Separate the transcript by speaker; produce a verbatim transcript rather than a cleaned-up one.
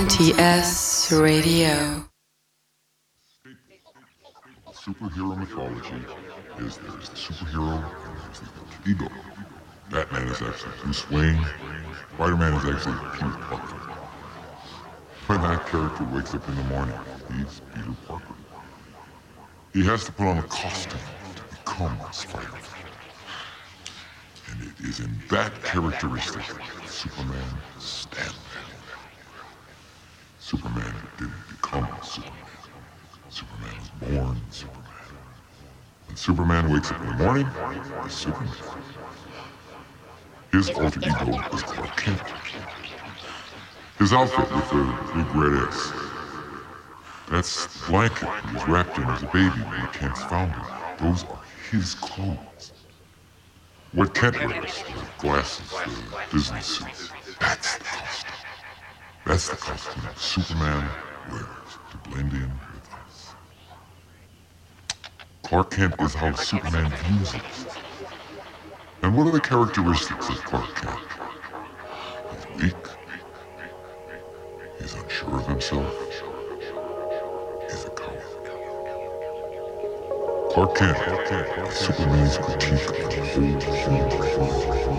Speaker 1: T S Radio.
Speaker 2: Superhero mythology is there's the superhero and there's the ego. Batman is actually Bruce Wayne. Spider-Man is actually Peter Parker. When that character wakes up in the morning, he's Peter Parker. He has to put on a costume to become Spider-Man. And it is in that characteristic that Superman stands. Superman didn't become Superman. Superman was born Superman. When Superman wakes up in the morning, he's Superman. His alter ego is Clark Kent. His outfit with the big red S. That's the blanket he was wrapped in as a baby when the Kents found him. Those are his clothes. What Kent wears, the glasses, the business suit, that's the costume. That's the costume Superman wears to blend in with us. Clark Kent is how Superman views us. And what are the characteristics of Clark Kent? He's weak. He's unsure of himself. He's a coward. Clark Kent is Superman's critique of the whole human race.